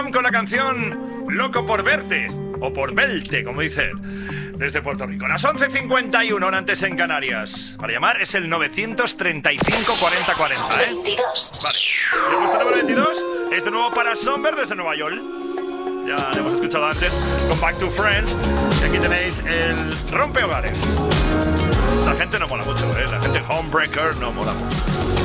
Con la canción Loco por verte, o por verte, como dice desde Puerto Rico. Las 11:51, hora antes en Canarias. Para llamar es el 935 40 40, ¿eh? 22. Vale. ¿Le gusta el número 22? Es de nuevo para Somber desde Nueva York. Ya lo hemos escuchado antes con Back to Friends. Y aquí tenéis el rompehogares. La gente no mola mucho, ¿eh? La gente homebreaker no mola mucho.